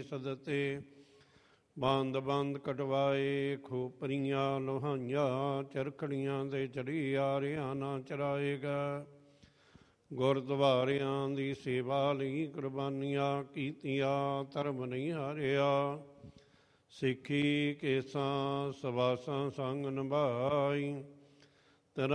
ਸਦਤੇ। ਬੰਦ ਬੰਦ ਕਟਵਾਏ ਖੋਪਰੀਆਂ ਲੋਹਾਈਆਂ, ਚਰਖੜੀਆਂ ਦੇ ਚੜੀ ਆਰਿਆਂ ਨਾ ਚਰਾਏਗਾ। ਗੁਰਦੁਆਰਿਆਂ ਦੀ ਸੇਵਾ ਲਈ ਕੁਰਬਾਨੀਆਂ ਕੀਤੀਆਂ, ਧਰਮ ਨਹੀਂ ਹਾਰਿਆ। ਸਿੱਖੀ ਕੇਸਾਂ ਸਵਾਸਾਂ ਸੰਗ ਨਿਭਾਈ,